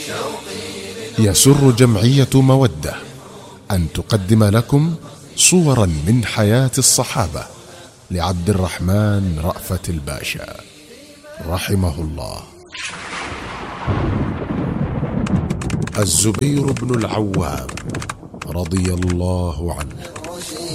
يسر جمعية مودة أن تقدم لكم صورا من حياة الصحابة لعبد الرحمن رأفت الباشا رحمه الله. الزبير بن العوام رضي الله عنه